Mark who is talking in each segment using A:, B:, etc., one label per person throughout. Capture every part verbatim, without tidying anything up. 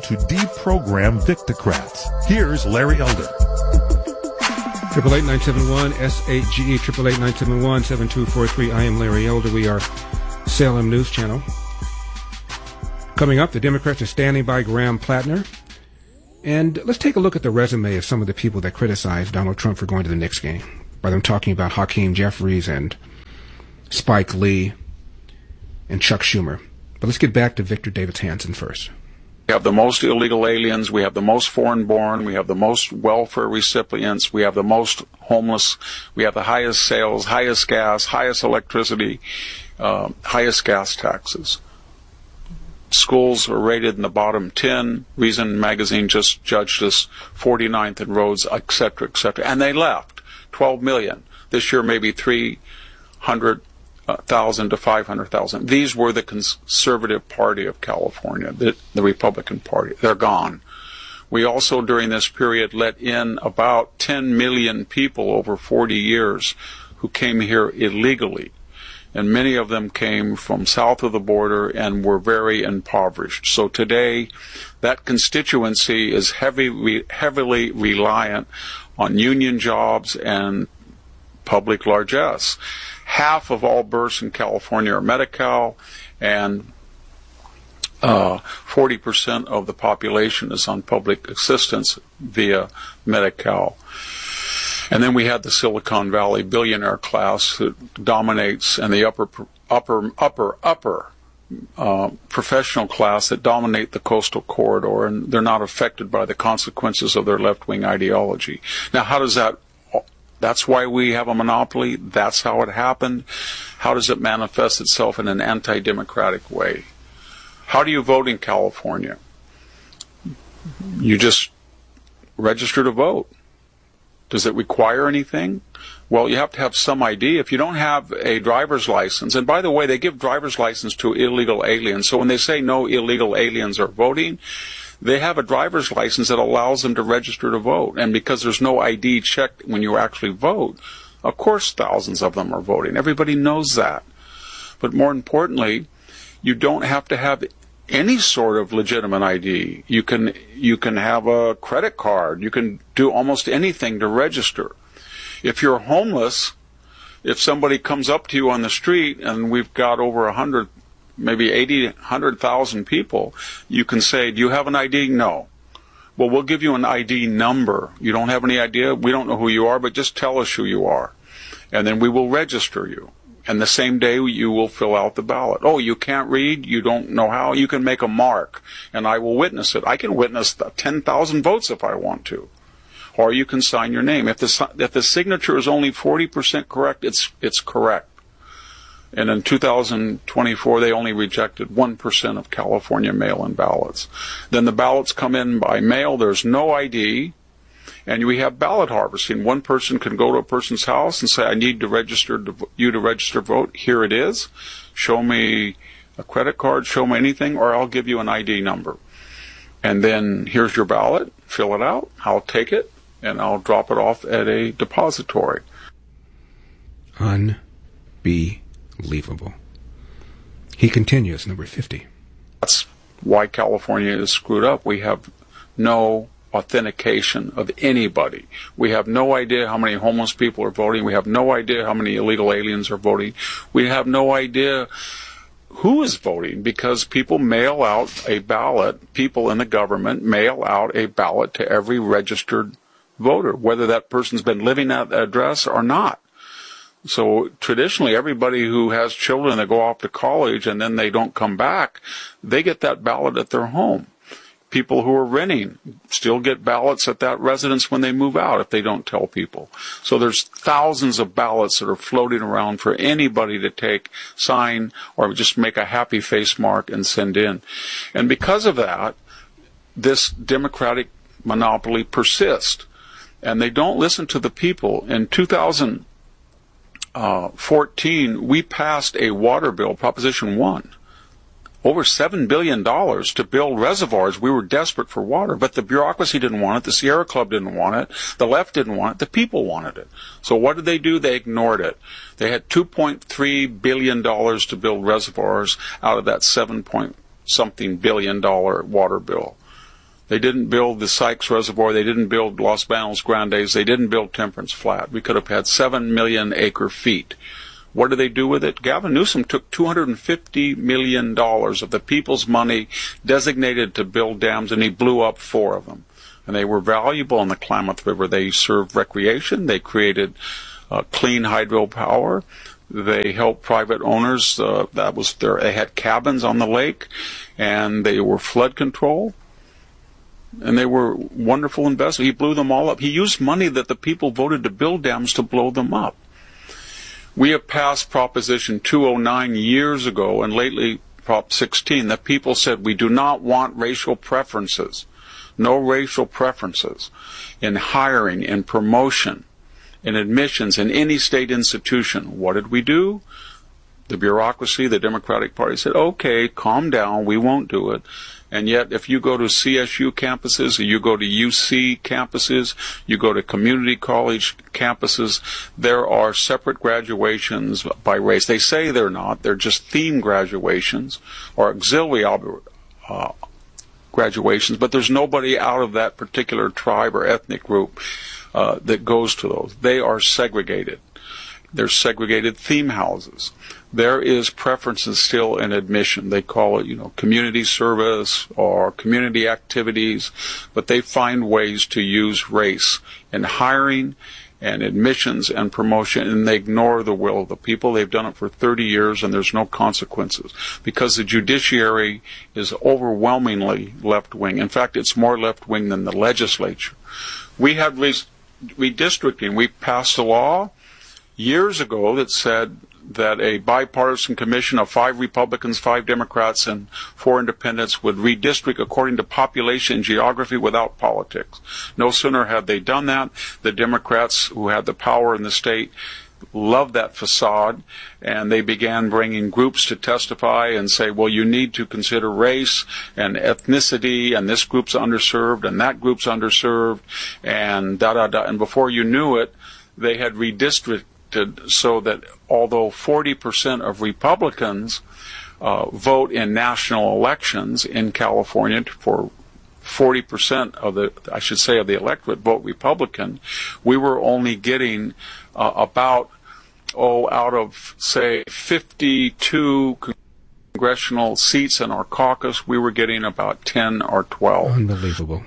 A: to deprogram Victocrats. Here's Larry Elder.
B: Triple eight nine seven one S eight G E triple eight nine seven one seven two four three. I am Larry Elder. We are Salem News Channel. Coming up, the Democrats are standing by Graham Plattner. And let's take a look at the resume of some of the people that criticized Donald Trump for going to the Knicks game, by them talking about Hakeem Jeffries and Spike Lee and Chuck Schumer. But let's get back to Victor Davis Hanson first.
C: We have the most illegal aliens. We have the most foreign-born. We have the most welfare recipients. We have the most homeless. We have the highest sales, highest gas, highest electricity, uh, highest gas taxes. Schools are rated in the bottom ten. Reason magazine just judged us forty-ninth in roads, et cetera, et cetera. And they left. twelve million. This year, maybe three hundred thousand to five hundred thousand. These were the conservative party of California, the, the Republican Party. They're gone. We also, during this period, let in about ten million people over forty years who came here illegally. And many of them came from south of the border and were very impoverished. So today, that constituency is heavy, heavily reliant on union jobs and public largesse. Half of all births in California are Medi-Cal, and uh, forty percent of the population is on public assistance via Medi-Cal. And then we had the Silicon Valley billionaire class that dominates, and the upper, upper, upper, upper uh, professional class that dominate the coastal corridor, and they're not affected by the consequences of their left-wing ideology. Now, how does that? That's why we have a monopoly. That's how it happened. How does it manifest itself in an anti-democratic way? How do you vote in California? You just register to vote. Does it require anything? Well, you have to have some I D. If you don't have a driver's license, and by the way, they give driver's license to illegal aliens. So when they say no illegal aliens are voting, they have a driver's license that allows them to register to vote. And because there's no I D checked when you actually vote, of course thousands of them are voting. Everybody knows that. But more importantly, you don't have to have any sort of legitimate I D. You can you can have a credit card. You can do almost anything to register. If you're homeless, if somebody comes up to you on the street, and we've got over a hundred, maybe eighty, one hundred thousand people, you can say, do you have an I D? No. Well, we'll give you an I D number. You don't have any idea? We don't know who you are, but just tell us who you are. And then we will register you. And the same day you will fill out the ballot. Oh, you can't read? You don't know how? You can make a mark, and I will witness it. I can witness the ten thousand votes if I want to. Or you can sign your name. If the, if the signature is only forty percent correct, it's, it's correct. And in two thousand twenty-four, they only rejected one percent of California mail-in ballots. Then the ballots come in by mail. There's no I D. And we have ballot harvesting. One person can go to a person's house and say, I need to register to, you to register to vote. Here it is. Show me a credit card, show me anything, or I'll give you an I D number. And then here's your ballot. Fill it out. I'll take it, and I'll drop it off at a depository.
B: Unbelievable. He continues, number fifty.
C: That's why California is screwed up. We have no authentication of anybody. We have no idea how many homeless people are voting. We have no idea how many illegal aliens are voting. We have no idea who is voting, because people mail out a ballot. People in the government mail out a ballot to every registered voter, whether that person's been living at the address or not. So traditionally, everybody who has children that go off to college and then they don't come back, they get that ballot at their home. People who are renting still get ballots at that residence when they move out if they don't tell people. So there's thousands of ballots that are floating around for anybody to take, sign, or just make a happy face mark and send in. And because of that, this Democratic monopoly persists. And they don't listen to the people. In two thousand fourteen, we passed a water bill, Proposition one. Over seven billion dollars to build reservoirs. We were desperate for water, but the bureaucracy didn't want it. The Sierra Club didn't want it. The left didn't want it. The people wanted it. So what did they do? They ignored it. They had two point three billion dollars to build reservoirs out of that seven point something billion dollar water bill. They didn't build the Sykes Reservoir. They didn't build Los Banos Grandes. They didn't build Temperance Flat. We could have had seven million acre feet. What did they do with it? Gavin Newsom took two hundred fifty million dollars of the people's money designated to build dams, and he blew up four of them. And they were valuable on the Klamath River. They served recreation. They created uh, clean hydropower. They helped private owners. Uh, that was their. They had cabins on the lake, and they were flood control. And they were wonderful investments. He blew them all up. He used money that the people voted to build dams to blow them up. We have passed Proposition two oh nine years ago, and lately Prop sixteen, that people said we do not want racial preferences. No racial preferences in hiring, in promotion, in admissions, in any state institution. What did we do? The bureaucracy, the Democratic Party said, okay, calm down, we won't do it. And yet, if you go to C S U campuses, or you go to U C campuses, you go to community college campuses, there are separate graduations by race. They say they're not. They're just theme graduations or auxiliary uh, graduations, but there's nobody out of that particular tribe or ethnic group uh, that goes to those. They are segregated. They're segregated theme houses. There is preferences still in admission. They call it, you know, community service or community activities, but they find ways to use race in hiring and admissions and promotion, and they ignore the will of the people. They've done it for thirty years, and there's no consequences because the judiciary is overwhelmingly left-wing. In fact, it's more left-wing than the legislature. We had redistricting. We passed a law years ago that said that a bipartisan commission of five Republicans, five Democrats, and four independents would redistrict according to population and geography without politics. No sooner had they done that, the Democrats who had the power in the state loved that facade, and they began bringing groups to testify and say, well, you need to consider race and ethnicity, and this group's underserved, and that group's underserved, and da-da-da. And before you knew it, they had redistricted so that although forty percent of Republicans uh, vote in national elections in California for forty percent of the, I should say, of the electorate vote Republican, we were only getting uh, about, oh, out of, say, fifty-two congressional seats in our caucus, we were getting about ten or twelve.
B: Unbelievable.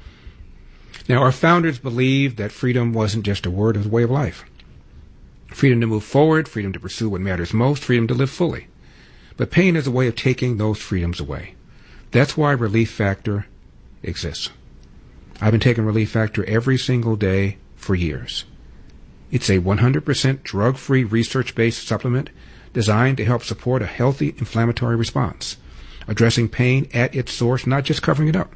B: Now, our founders believed that freedom wasn't just a word, it was a way of life. Freedom to move forward, freedom to pursue what matters most, freedom to live fully. But pain is a way of taking those freedoms away. That's why Relief Factor exists. I've been taking Relief Factor every single day for years. It's a one hundred percent drug-free, research-based supplement designed to help support a healthy inflammatory response, addressing pain at its source, not just covering it up.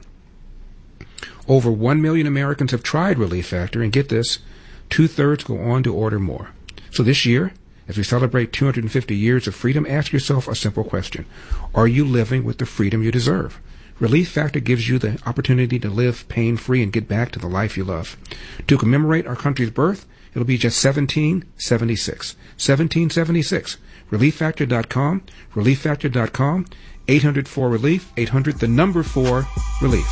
B: Over one million Americans have tried Relief Factor, and get this, two-thirds go on to order more. So this year, as we celebrate two hundred fifty years of freedom, ask yourself a simple question. Are you living with the freedom you deserve? Relief Factor gives you the opportunity to live pain-free and get back to the life you love. To commemorate our country's birth, it'll be just seventeen seventy-six. seventeen seventy-six. relief factor dot com. relief factor dot com. eight hundred four relief. eight hundred, the number four, relief.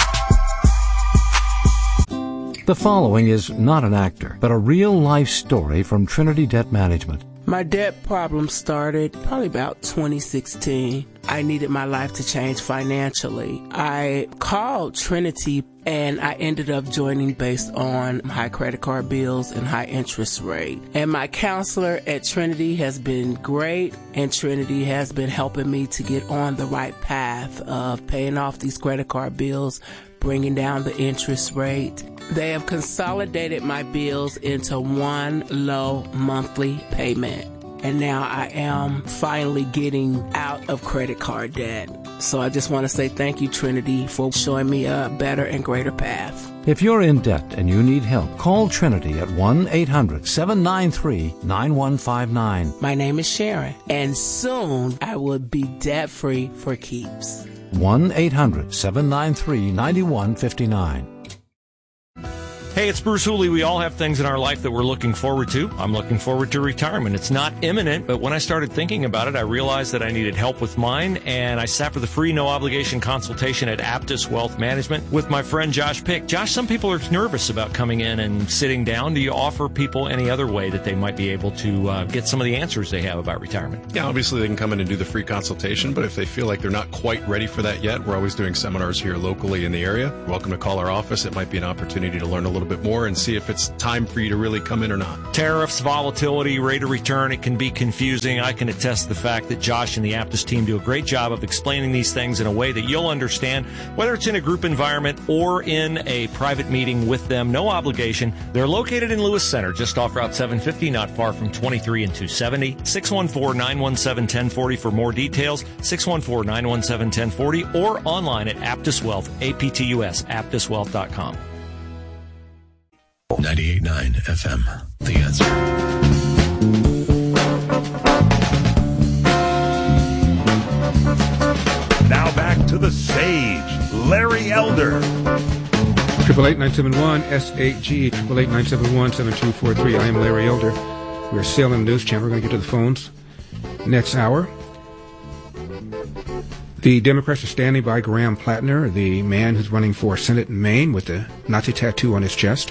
D: The following is not an actor, but a real-life story from Trinity Debt Management.
E: My debt problem started probably about twenty sixteen. I needed my life to change financially. I called Trinity, and I ended up joining based on high credit card bills and high interest rate. And my counselor at Trinity has been great, and Trinity has been helping me to get on the right path of paying off these credit card bills, bringing down the interest rate. They have consolidated my bills into one low monthly payment. And now I am finally getting out of credit card debt. So I just want to say thank you, Trinity, for showing me a better and greater path.
D: If you're in debt and you need help, call Trinity at one eight hundred seven nine three nine one five nine.
E: My name is Sharon, and soon I will be debt-free for keeps.
D: one eight hundred seven nine three nine one five nine.
F: Hey, it's Bruce Hooley. We all have things in our life that we're looking forward to. I'm looking forward to retirement. It's not imminent, but when I started thinking about it, I realized that I needed help with mine, and I sat for the free, no-obligation consultation at Aptus Wealth Management with my friend Josh Pick. Josh, some people are nervous about coming in and sitting down. Do you offer people any other way that they might be able to uh, get some of the answers they have about retirement?
G: Yeah, obviously they can come in and do the free consultation, but if they feel like they're not quite ready for that yet, we're always doing seminars here locally in the area. Welcome to call our office. It might be an opportunity to learn a little bit more and see if it's time for you to really come in or not.
F: Tariffs, volatility, rate of return, it can be confusing. I can attest to the fact that Josh and the Aptus team do a great job of explaining these things in a way that you'll understand, whether it's in a group environment or in a private meeting with them. No obligation. They're located in Lewis Center, just off Route seven fifty, not far from twenty-three and two seventy. six one four, nine one seven, one zero four zero for more details. six one four, nine one seven, one zero four zero or online at Aptus Wealth, A P T U S, aptus wealth dot com.
H: ninety-eight point nine F M, The Answer.
A: Now back to the sage, Larry Elder.
B: Triple eight nine seven one S eight G triple eight nine seven one seven two four three. I am Larry Elder. We're Salem News Channel. We're going to get to the phones next hour. The Democrats are standing by Graham Plattner, the man who's running for Senate in Maine with the Nazi tattoo on his chest.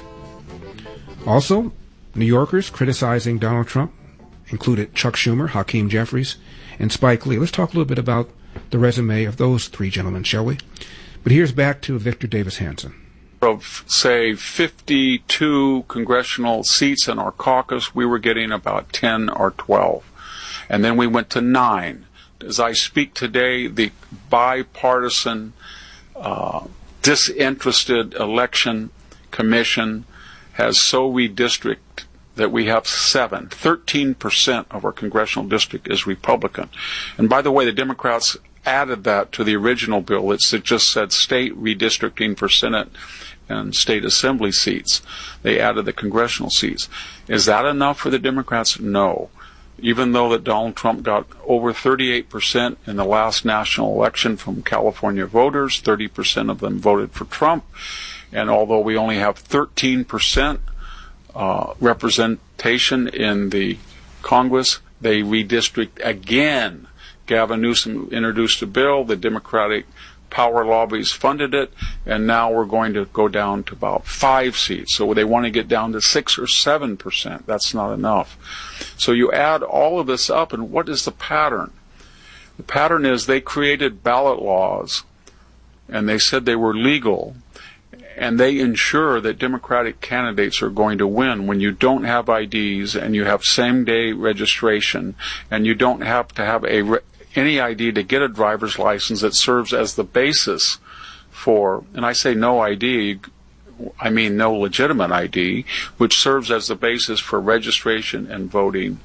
B: Also, New Yorkers criticizing Donald Trump included Chuck Schumer, Hakeem Jeffries, and Spike Lee. Let's talk a little bit about the resume of those three gentlemen, shall we? But here's back to Victor Davis Hanson.
C: Of, say, fifty-two congressional seats in our caucus, we were getting about ten or twelve. And then we went to nine. As I speak today, the bipartisan, uh, disinterested election commission has so redistricted that we have seven. thirteen percent of our congressional district is Republican. And by the way, the Democrats added that to the original bill. It just said state redistricting for Senate and state assembly seats. They added the congressional seats. Is that enough for the Democrats? No. Even though that Donald Trump got over thirty-eight percent in the last national election from California voters, thirty percent of them voted for Trump. And although we only have thirteen percent uh, representation in the Congress, they redistrict again. Gavin Newsom introduced a bill, the Democratic power lobbies funded it, and now we're going to go down to about five seats. So they want to get down to six or seven percent. That's not enough. So you add all of this up, and what is the pattern? The pattern is they created ballot laws, and they said they were legal, and they ensure that Democratic candidates are going to win when you don't have I Ds and you have same-day registration, and you don't have to have a re- any I D to get a driver's license that serves as the basis for, and I say no I D, I mean no legitimate I D, which serves as the basis for registration and voting.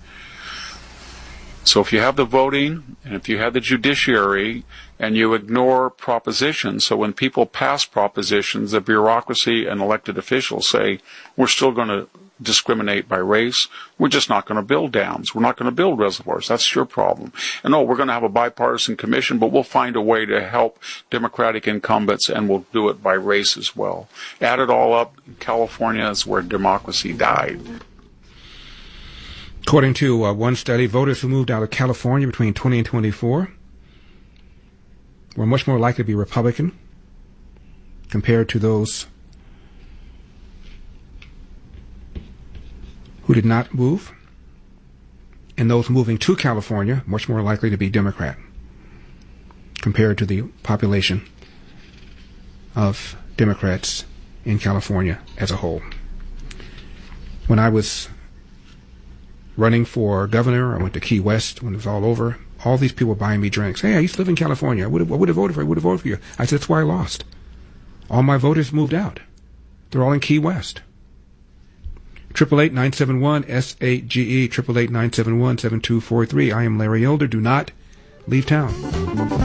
C: So if you have the voting, and if you have the judiciary, and you ignore propositions, so when people pass propositions, the bureaucracy and elected officials say, we're still going to discriminate by race, we're just not going to build dams, we're not going to build reservoirs, that's your problem. And no, we're going to have a bipartisan commission, but we'll find a way to help Democratic incumbents, and we'll do it by race as well. Add it all up, California is where democracy died.
B: According to uh, one study, voters who moved out of California between twenty and twenty-four were much more likely to be Republican compared to those who did not move, and those moving to California much more likely to be Democrat compared to the population of Democrats in California as a whole. When I was running for governor, I went to Key West when it was all over. All these people were buying me drinks. Hey, I used to live in California. I would have, I would have voted for you. I would have voted for you. I said, that's why I lost. All my voters moved out. They're all in Key West. Triple eight nine seven one S eight G E triple eight nine seven one seven two four three. I am Larry Elder. Do not leave town.